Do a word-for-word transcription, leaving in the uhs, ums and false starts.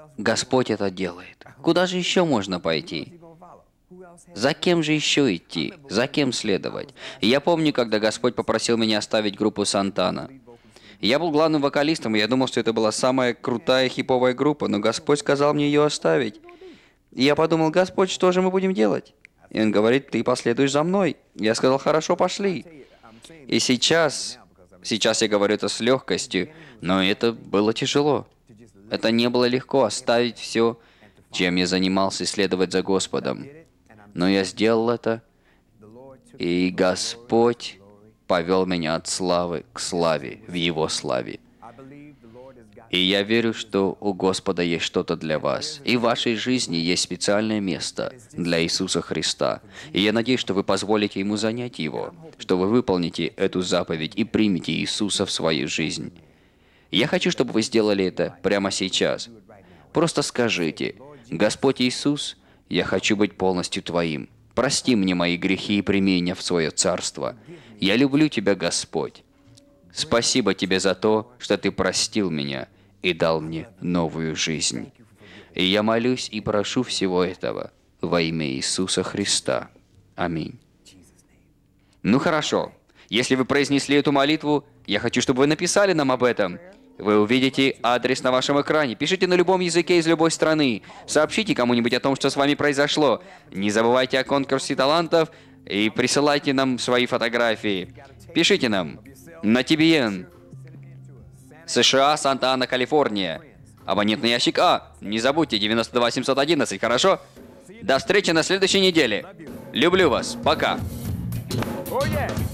Господь это делает. Куда же еще можно пойти? За кем же еще идти? За кем следовать? И я помню, когда Господь попросил меня оставить группу Сантана. Я был главным вокалистом, и я думал, что это была самая крутая хиповая группа, но Господь сказал мне ее оставить. И я подумал: Господь, что же мы будем делать? И Он говорит: ты последуешь за мной. Я сказал: хорошо, пошли. И сейчас, сейчас я говорю это с легкостью, но это было тяжело. Это не было легко оставить все, чем я занимался, и следовать за Господом. Но я сделал это, и Господь повел меня от славы к славе, в Его славе. И я верю, что у Господа есть что-то для вас. И в вашей жизни есть специальное место для Иисуса Христа. И я надеюсь, что вы позволите Ему занять его, что вы выполните эту заповедь и примете Иисуса в свою жизнь. Я хочу, чтобы вы сделали это прямо сейчас. Просто скажите: Господь Иисус, я хочу быть полностью Твоим. Прости мне мои грехи и прими меня в свое царство. Я люблю Тебя, Господь. Спасибо Тебе за то, что Ты простил меня и дал мне новую жизнь. И я молюсь и прошу всего этого во имя Иисуса Христа. Аминь. Ну хорошо. Если вы произнесли эту молитву, я хочу, чтобы вы написали нам об этом. Вы увидите адрес на вашем экране. Пишите на любом языке из любой страны. Сообщите кому-нибудь о том, что с вами произошло. Не забывайте о конкурсе талантов и присылайте нам свои фотографии. Пишите нам на Ти Би Эн, США, Санта-Ана, Калифорния. Абонентный ящик А. Не забудьте, девяносто два семьсот одиннадцать, хорошо? До встречи на следующей неделе. Люблю вас. Пока. Oh yeah.